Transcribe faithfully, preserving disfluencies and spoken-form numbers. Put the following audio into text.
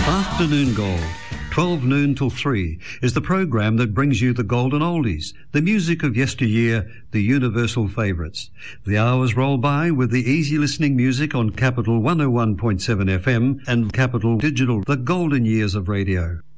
Afternoon Gold, twelve noon till three, is the program that brings you the golden oldies, the music of yesteryear, the universal favourites. The hours roll by with the easy listening music on Capital one oh one point seven F M and Capital Digital, the golden years of radio.